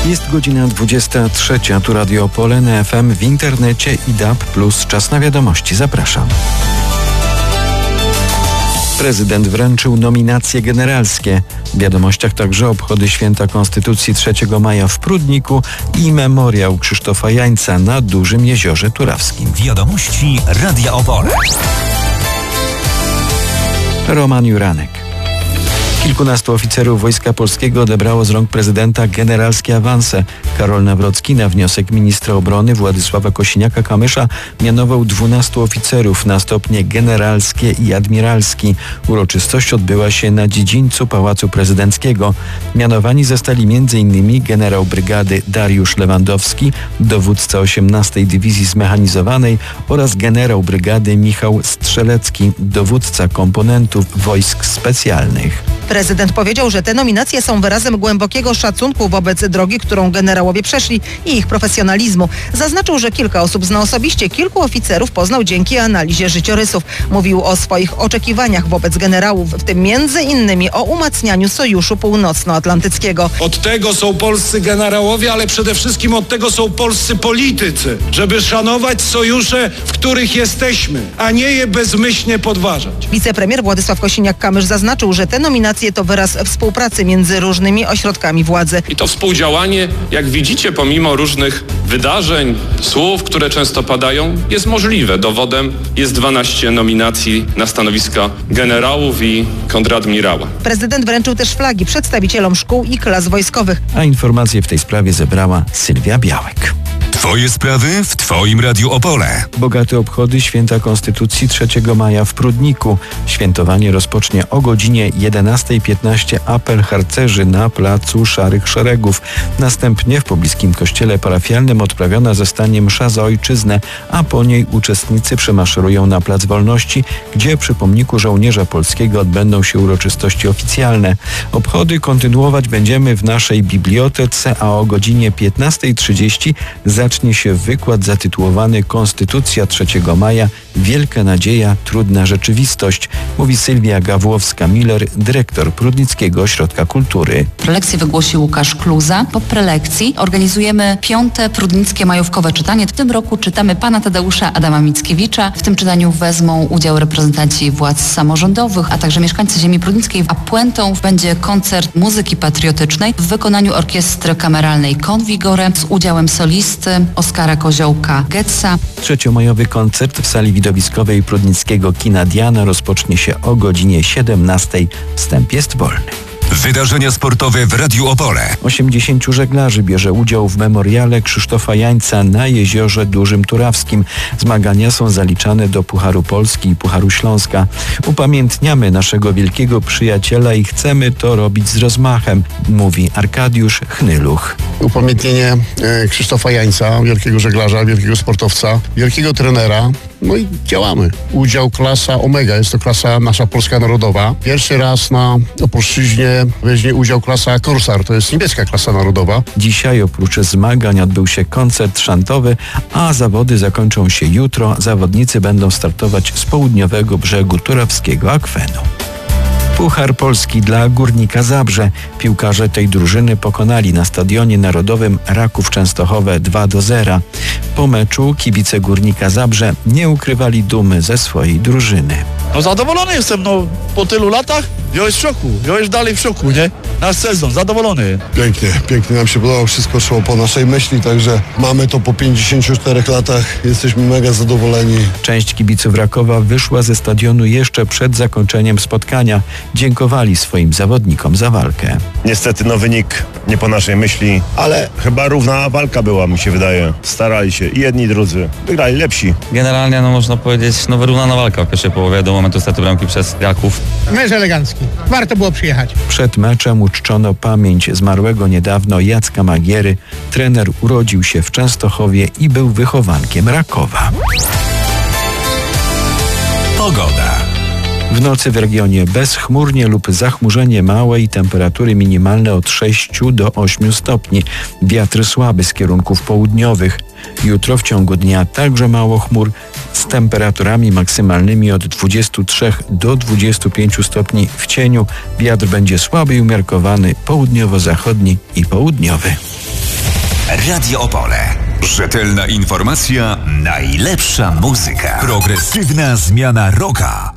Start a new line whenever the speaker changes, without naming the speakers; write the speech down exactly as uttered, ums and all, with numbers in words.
Jest godzina dwudziesta trzecia, tu Radio Opole na F M, w internecie i D A B plus. Czas na wiadomości. Zapraszam. Prezydent wręczył nominacje generalskie. W wiadomościach także obchody Święta Konstytucji trzeciego maja w Prudniku i memoriał Krzysztofa Jańca na Dużym Jeziorze Turawskim.
Wiadomości Radia Opole.
Roman Juranek. Kilkunastu oficerów Wojska Polskiego odebrało z rąk prezydenta generalskie awanse. Karol Nawrocki na wniosek ministra obrony Władysława Kosiniaka-Kamysza mianował dwunastu oficerów na stopnie generalskie i admiralski. Uroczystość odbyła się na dziedzińcu Pałacu Prezydenckiego. Mianowani zostali m.in. generał brygady Dariusz Lewandowski, dowódca osiemnastej Dywizji Zmechanizowanej oraz generał brygady Michał Strzelecki, dowódca komponentów wojsk specjalnych.
Prezydent powiedział, że te nominacje są wyrazem głębokiego szacunku wobec drogi, którą generałowie przeszli i ich profesjonalizmu. Zaznaczył, że kilka osób zna osobiście, kilku oficerów poznał dzięki analizie życiorysów. Mówił o swoich oczekiwaniach wobec generałów, w tym między innymi o umacnianiu Sojuszu Północnoatlantyckiego.
Od tego są polscy generałowie, ale przede wszystkim od tego są polscy politycy, żeby szanować sojusze, w których jesteśmy, a nie je bezmyślnie podważać.
Wicepremier Władysław Kosiniak-Kamysz zaznaczył, że te nominacje to wyraz współpracy między różnymi ośrodkami władzy.
I to współdziałanie, jak widzicie, pomimo różnych wydarzeń, słów, które często padają, jest możliwe. Dowodem jest dwanaście nominacji na stanowiska generałów i kontradmirała.
Prezydent wręczył też flagi przedstawicielom szkół i klas wojskowych.
A informacje w tej sprawie zebrała Sylwia Białek.
Twoje sprawy w Twoim Radiu Opole.
Bogate obchody Święta Konstytucji trzeciego maja w Prudniku. Świętowanie rozpocznie o godzinie jedenastej piętnaście. Apel harcerzy na placu Szarych Szeregów. Następnie w pobliskim kościele parafialnym odprawiona zostanie msza za ojczyznę, a po niej uczestnicy przemaszerują na Plac Wolności, gdzie przy pomniku żołnierza polskiego odbędą się uroczystości oficjalne. Obchody kontynuować będziemy w naszej bibliotece, a o godzinie piętnastej trzydzieści zacznie się wykład zatytułowany Konstytucja trzeciego maja. Wielka nadzieja, trudna rzeczywistość, mówi Sylwia Gawłowska-Miller, dyrektor Prudnickiego Ośrodka Kultury.
Prelekcję wygłosi Łukasz Kluza. Po prelekcji organizujemy piąte prudnickie majówkowe czytanie. W tym roku czytamy pana Tadeusza Adama Mickiewicza. W tym czytaniu wezmą udział reprezentanci władz samorządowych, a także mieszkańcy ziemi prudnickiej. A puentą będzie koncert muzyki patriotycznej w wykonaniu orkiestry kameralnej Convigore z udziałem solisty Oskara Koziołka-Getza.
Trzeciomajowy koncert w sali widowiskowej Prudnickiego Kina Diana rozpocznie się o godzinie siedemnastej. Wstęp jest wolny.
Wydarzenia sportowe w Radiu Opole.
osiemdziesięciu żeglarzy bierze udział w memoriale Krzysztofa Jańca na Jeziorze Dużym Turawskim. Zmagania są zaliczane do Pucharu Polski i Pucharu Śląska. Upamiętniamy naszego wielkiego przyjaciela i chcemy to robić z rozmachem, mówi Arkadiusz Chnyluch.
Upamiętnienie e, Krzysztofa Jańca, wielkiego żeglarza, wielkiego sportowca, wielkiego trenera. No i działamy. Udział klasa Omega, jest to klasa nasza polska narodowa. Pierwszy raz na Opolszczyźnie weźmie udział klasa Korsar, to jest niemiecka klasa narodowa.
Dzisiaj oprócz zmagań odbył się koncert szantowy, a zawody zakończą się jutro. Zawodnicy będą startować z południowego brzegu turawskiego akwenu. Puchar Polski dla Górnika Zabrze. Piłkarze tej drużyny pokonali na Stadionie Narodowym Raków Częstochowe dwa do zera. Po meczu kibice Górnika Zabrze nie ukrywali dumy ze swojej drużyny.
No zadowolony jestem, no po tylu latach. Ja jest w szoku, ja jest dalej w szoku, nie? Nasz sezon, zadowolony.
Pięknie, pięknie nam się podobało, wszystko szło po naszej myśli, także mamy to po pięćdziesięciu czterech latach, jesteśmy mega zadowoleni.
Część kibiców Rakowa wyszła ze stadionu jeszcze przed zakończeniem spotkania. Dziękowali swoim zawodnikom za walkę.
Niestety no wynik nie po naszej myśli, ale chyba równa walka była, mi się wydaje. Starali się i jedni i drudzy, wygrali lepsi.
Generalnie no można powiedzieć, no wyrównana walka w pierwszej połowie do momentu straty bramki przez Raków.
Mecz elegancki, warto było przyjechać.
Przed meczem uczczono pamięć zmarłego niedawno Jacka Magiery. Trener urodził się w Częstochowie i był wychowankiem Rakowa.
Pogoda.
W nocy w regionie bezchmurnie lub zachmurzenie małe i temperatury minimalne od sześciu do ośmiu stopni. Wiatr słaby z kierunków południowych. Jutro w ciągu dnia także mało chmur z temperaturami maksymalnymi od dwudziestu trzech do dwudziestu pięciu stopni w cieniu. Wiatr będzie słaby i umiarkowany, południowo-zachodni i południowy.
Radio Opole. Rzetelna informacja, najlepsza muzyka. Progresywna zmiana rocka.